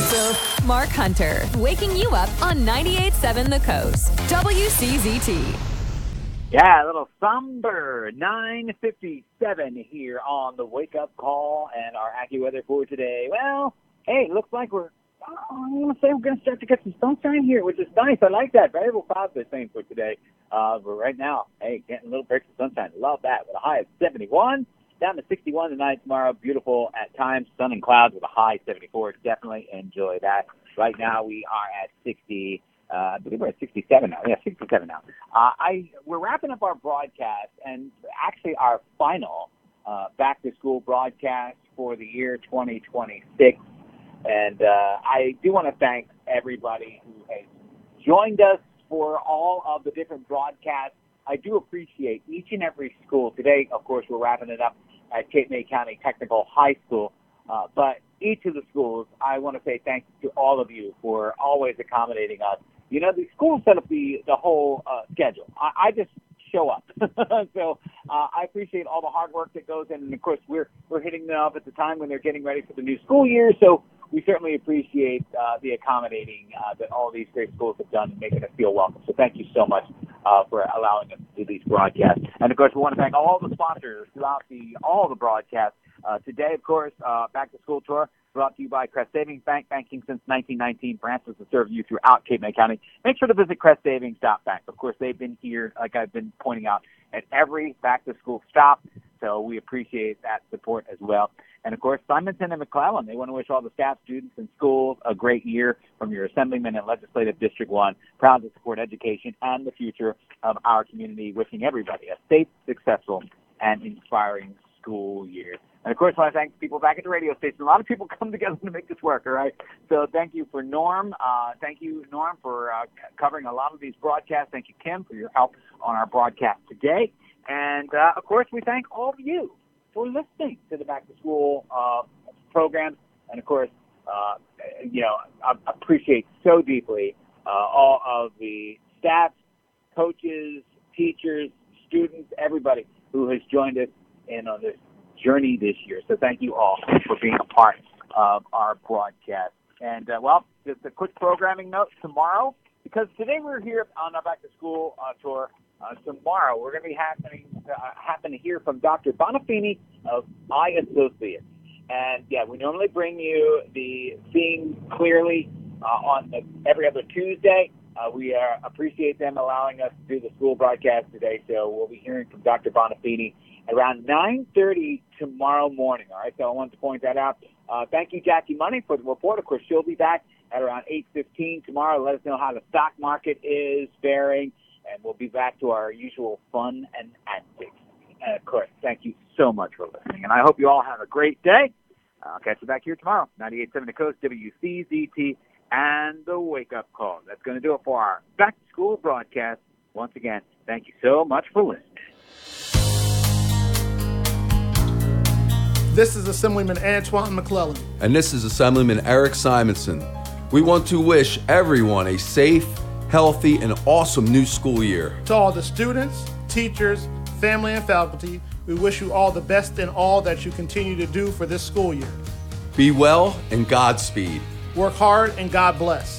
Joseph, Mark Hunter, waking you up on 98.7 The Coast. WCZT. Yeah, a little somber. 9:57 here on the wake-up call and our AccuWeather for today. Well, hey, looks like I'm going to start to get some sunshine here, which is nice. I like that. Variable clouds, they're saying for today. But right now, hey, getting a little break of sunshine. Love that. With a high of 71. Down to 61 tonight, tomorrow. Beautiful at times. Sun and clouds with a high 74. Definitely enjoy that. Right now we are at 60. I believe we're at 67 now. Yeah, 67 now. We're wrapping up our broadcast and actually our final back-to-school broadcast for the year 2026. And I do want to thank everybody who has joined us for all of the different broadcasts. I do appreciate each and every school. Today, of course, we're wrapping it up at Cape May County Technical High School. But each of the schools, I want to say thank you to all of you for always accommodating us. You know, the schools set up the whole schedule. I just show up. So I appreciate all the hard work that goes in. And, of course, we're hitting them up at the time when they're getting ready for the new school year. So we certainly appreciate the accommodating that all these great schools have done, making us feel welcome. So thank you so much for allowing us to do these broadcasts. And, of course, we want to thank all the sponsors throughout all the broadcasts. Today, of course, Back to School Tour brought to you by Crest Savings Bank, banking since 1919, branches to serve you throughout Cape May County. Make sure to visit CrestSavings.bank. Of course, they've been here, like I've been pointing out, at every back-to-school stop, so we appreciate that support as well. And, of course, Simonton and McClellan, they want to wish all the staff, students, and schools a great year from your Assemblyman and Legislative District 1. Proud to support education and the future of our community, wishing everybody a safe, successful, and inspiring school year. And, of course, I want to thank people back at the radio station. A lot of people come together to make this work, all right? So thank you for Norm. Thank you, Norm, for covering a lot of these broadcasts. Thank you, Kim, for your help on our broadcast today. And, of course, we thank all of you for listening to the back-to-school programs. And, of course, I appreciate so deeply all of the staff, coaches, teachers, students, everybody who has joined us in on this journey this year. So thank you all for being a part of our broadcast. And, just a quick programming note tomorrow, because today we're here on our back-to-school tour. Tomorrow we're going to be happen to hear from Dr. Bonafini of Eye Associates. And, we normally bring you the Seeing Clearly on every other Tuesday. We appreciate them allowing us to do the school broadcast today. So we'll be hearing from Dr. Bonafini around 9:30 tomorrow morning. All right, so I wanted to point that out. Thank you, Jackie Money, for the report. Of course, she'll be back at around 8:15 tomorrow. Let us know how the stock market is faring, and we'll be back to our usual fun and antics. And, of course, thank you so much for listening, and I hope you all have a great day. I'll catch you back here tomorrow, 98.7 The Coast, WCZT, and the wake-up call. That's going to do it for our back-to-school broadcast. Once again, thank you so much for listening. This is Assemblyman Antoine McClellan. And this is Assemblyman Eric Simonson. We want to wish everyone a safe, healthy, and awesome new school year. To all the students, teachers, family, and faculty, we wish you all the best in all that you continue to do for this school year. Be well and Godspeed. Work hard and God bless.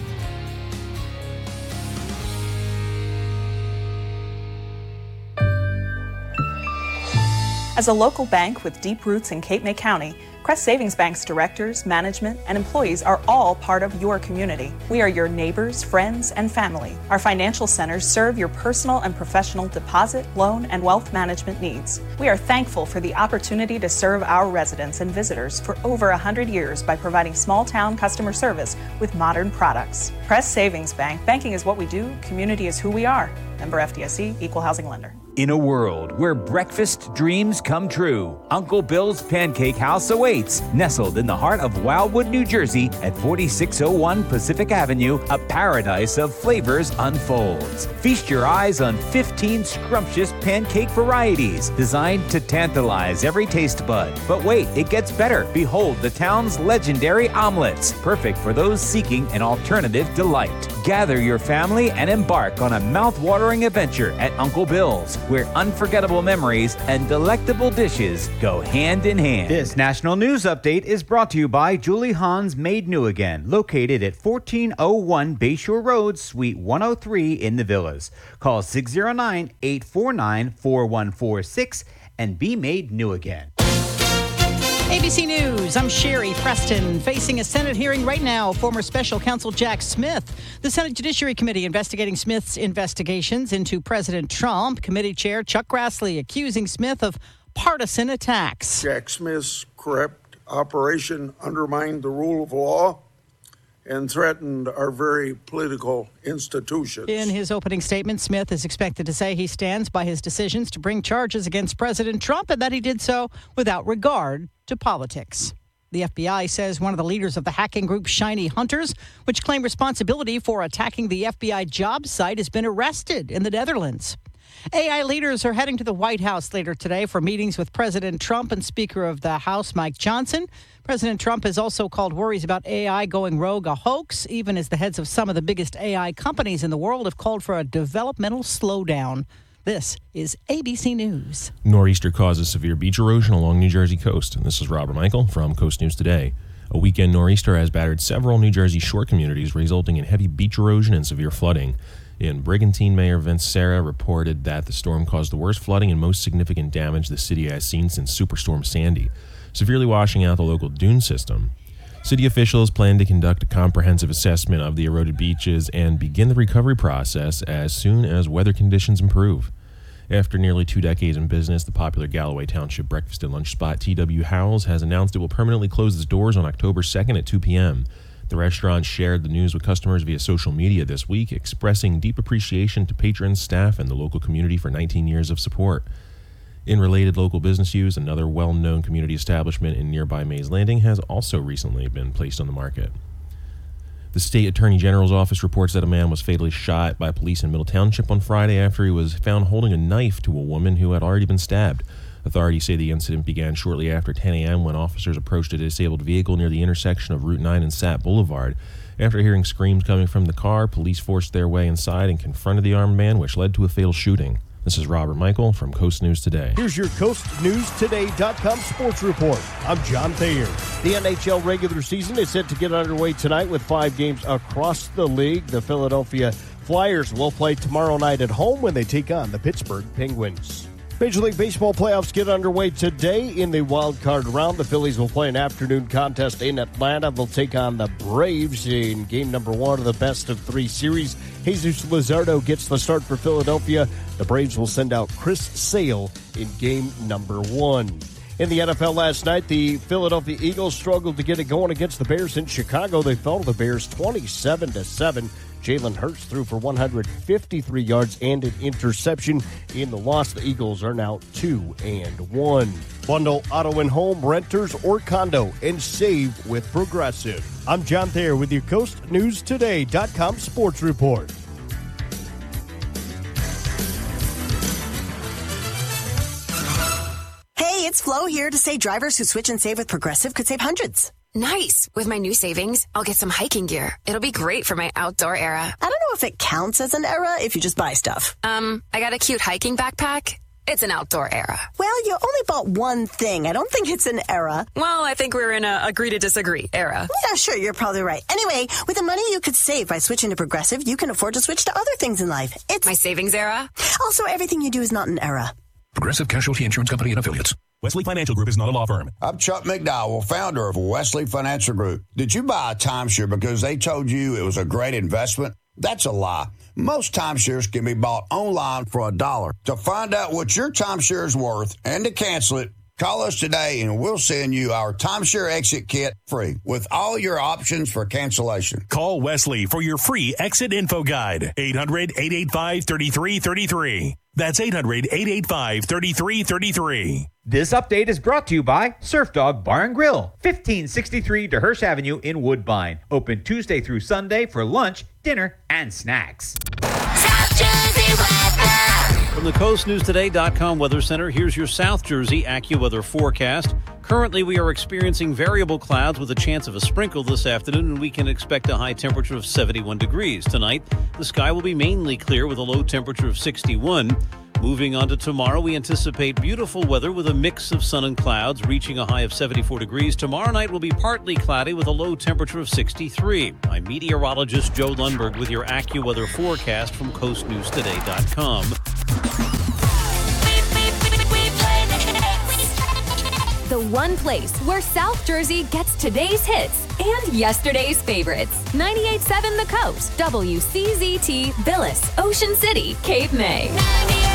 As a local bank with deep roots in Cape May County, Crest Savings Bank's directors, management, and employees are all part of your community. We are your neighbors, friends, and family. Our financial centers serve your personal and professional deposit, loan, and wealth management needs. We are thankful for the opportunity to serve our residents and visitors for over 100 years by providing small-town customer service with modern products. Crest Savings Bank, banking is what we do, community is who we are. Member FDIC, Equal Housing Lender. In a world where breakfast dreams come true, Uncle Bill's Pancake House awaits. Nestled in the heart of Wildwood, New Jersey at 4601 Pacific Avenue, a paradise of flavors unfolds. Feast your eyes on 15 scrumptious pancake varieties designed to tantalize every taste bud. But wait, it gets better. Behold the town's legendary omelets, perfect for those seeking an alternative delight. Gather your family and embark on a mouth-watering adventure at Uncle Bill's, where unforgettable memories and delectable dishes go hand in hand. This national news update is brought to you by Julie Hahn's Made New Again, located at 1401 Bayshore Road, Suite 103 in the Villas. Call 609-849-4146 and be made new again. ABC News, I'm Sherry Preston. Facing a Senate hearing right now, former special counsel Jack Smith. The Senate Judiciary Committee investigating Smith's investigations into President Trump. Committee Chair Chuck Grassley accusing Smith of partisan attacks. Jack Smith's corrupt operation undermined the rule of law and threatened our very political institutions. In his opening statement, Smith is expected to say he stands by his decisions to bring charges against President Trump and that he did so without regard to politics. The FBI says one of the leaders of the hacking group Shiny Hunters, which claim responsibility for attacking the FBI job site, has been arrested in the Netherlands. AI leaders are heading to the White House later today for meetings with President Trump and Speaker of the House Mike Johnson. President Trump has also called worries about AI going rogue a hoax, even as the heads of some of the biggest AI companies in the world have called for a developmental slowdown. This is ABC News. Nor'easter causes severe beach erosion along New Jersey coast. And this is Robert Michael from Coast News Today. A weekend nor'easter has battered several New Jersey shore communities, resulting in heavy beach erosion and severe flooding. In Brigantine, Mayor Vince Serra reported that the storm caused the worst flooding and most significant damage the city has seen since Superstorm Sandy, severely washing out the local dune system. City officials plan to conduct a comprehensive assessment of the eroded beaches and begin the recovery process as soon as weather conditions improve. After nearly 2 decades in business, the popular Galloway Township breakfast and lunch spot T.W. Howell's has announced it will permanently close its doors on October 2nd at 2 p.m. The restaurant shared the news with customers via social media this week, expressing deep appreciation to patrons, staff, and the local community for 19 years of support. In related local business news, another well-known community establishment in nearby Mays Landing has also recently been placed on the market. The State Attorney General's office reports that a man was fatally shot by police in Middle Township on Friday after he was found holding a knife to a woman who had already been stabbed. Authorities say the incident began shortly after 10 a.m. when officers approached a disabled vehicle near the intersection of Route 9 and Satt Boulevard. After hearing screams coming from the car, police forced their way inside and confronted the armed man, which led to a fatal shooting. This is Robert Michael from Coast News Today. Here's your CoastNewsToday.com sports report. I'm John Thayer. The NHL regular season is set to get underway tonight with 5 games across the league. The Philadelphia Flyers will play tomorrow night at home when they take on the Pittsburgh Penguins. Major League Baseball playoffs get underway today in the wild card round. The Phillies will play an afternoon contest in Atlanta. They'll take on the Braves in game number 1 of the best-of-3 series. Jesus Luzardo gets the start for Philadelphia. The Braves will send out Chris Sale in game number 1. In the NFL last night, the Philadelphia Eagles struggled to get it going against the Bears in Chicago. They fell to the Bears 27-7. Jalen Hurts threw for 153 yards and an interception. In the loss, the Eagles are now 2-1. Bundle auto and home, renters, or condo, and save with Progressive. I'm John Thayer with your CoastNewsToday.com sports report. Hey, it's Flo here to say drivers who switch and save with Progressive could save hundreds. Nice. With my new savings, I'll get some hiking gear. It'll be great for my outdoor era. I don't know if it counts as an era if you just buy stuff. I got a cute hiking backpack. It's an outdoor era. Well, you only bought one thing. I don't think it's an era. Well, I think we're in a agree to disagree era. Yeah, sure, you're probably right. Anyway, with the money you could save by switching to Progressive, you can afford to switch to other things in life. It's my savings era. Also, everything you do is not an era. Progressive Casualty Insurance Company and Affiliates. Wesley Financial Group is not a law firm. I'm Chuck McDowell, founder of Wesley Financial Group. Did you buy a timeshare because they told you it was a great investment? That's a lie. Most timeshares can be bought online for $1. To find out what your timeshare is worth and to cancel it, call us today and we'll send you our timeshare exit kit free with all your options for cancellation. Call Wesley for your free exit info guide. 800-885-3333. That's 800-885-3333. This update is brought to you by Surf Dog Bar and Grill, 1563 DeHersh Avenue in Woodbine. Open Tuesday through Sunday for lunch, dinner, and snacks. South Jersey weather. From the coastnewstoday.com Weather Center, here's your South Jersey AccuWeather forecast. Currently, we are experiencing variable clouds with a chance of a sprinkle this afternoon, and we can expect a high temperature of 71 degrees. Tonight, the sky will be mainly clear with a low temperature of 61. Moving on to tomorrow, we anticipate beautiful weather with a mix of sun and clouds, reaching a high of 74 degrees. Tomorrow night will be partly cloudy with a low temperature of 63. I'm meteorologist Joe Lundberg with your AccuWeather forecast from coastnewstoday.com. The one place where South Jersey gets today's hits and yesterday's favorites. 98.7 The Coast, WCZT, Villas, Ocean City, Cape May.